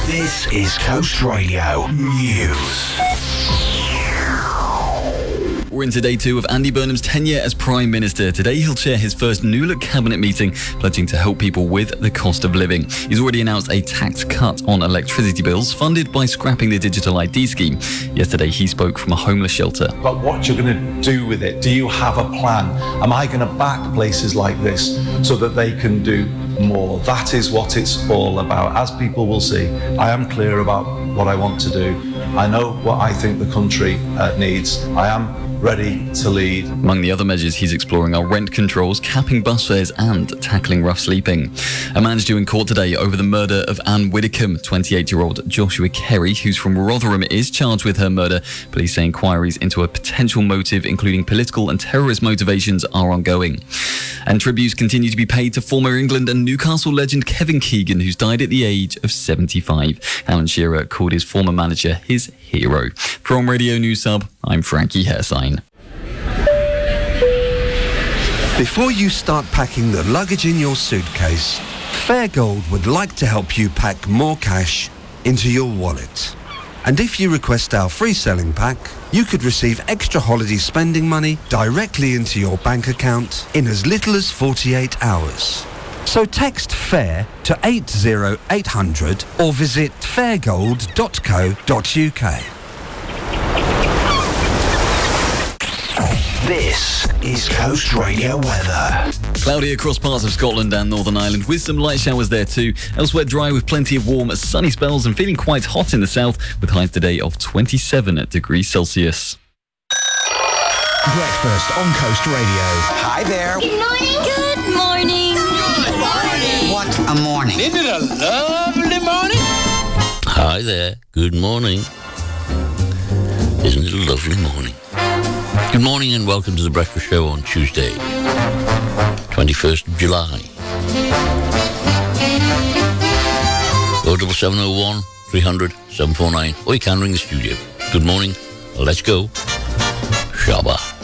This is Coast Radio News. We're into day 2 of Andy Burnham's tenure as Prime Minister. Today he'll chair his first New Look cabinet meeting, pledging to help people with the cost of living. He's already announced a tax cut on electricity bills, funded by scrapping the digital ID scheme. Yesterday he spoke from a homeless shelter. But what you're going to do with it, do you have a plan? Am I going to back places like this so that they can do more? That is what it's all about. As people will see, I am clear about what I want to do. I know what I think the country needs. I am ready to lead. Among the other measures he's exploring are rent controls, capping bus fares and tackling rough sleeping. A man's due in court today over the murder of Anne Widdicombe. 28-year-old Joshua Kerry, who's from Rotherham, is charged with her murder. Police say inquiries into a potential motive, including political and terrorist motivations, are ongoing. And tributes continue to be paid to former England and Newcastle legend Kevin Keegan, who's died at the age of 75. Alan Shearer called his former manager his hero. From Radio News Sub, I'm Frankie Hairsign. Before you start packing the luggage in your suitcase, Fairgold would like to help you pack more cash into your wallet. And if you request our free selling pack, you could receive extra holiday spending money directly into your bank account in as little as 48 hours. So text FAIR to 80800 or visit fairgold.co.uk. This is Coast Radio weather. Cloudy across parts of Scotland and Northern Ireland, with some light showers there too. Elsewhere dry with plenty of warm, sunny spells and feeling quite hot in the south, with highs today of 27 degrees Celsius. Breakfast on Coast Radio. Hi there. Good morning. Good morning. Good morning. What a morning. Isn't it a lovely morning? Hi there. Good morning. Isn't it a lovely morning? Good morning and welcome to the Breakfast Show on Tuesday, 21st of July. 07701 300 749, or you can ring the studio. Good morning. Let's go. Shabba.